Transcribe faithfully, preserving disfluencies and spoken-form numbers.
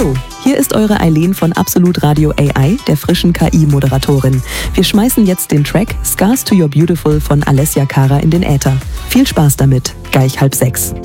Hallo, hier ist eure Eileen von Absolut Radio A I, der frischen K I-Moderatorin. Wir schmeißen jetzt den Track Scars to Your Beautiful von Alessia Cara in den Äther. Viel Spaß damit, gleich halb sechs.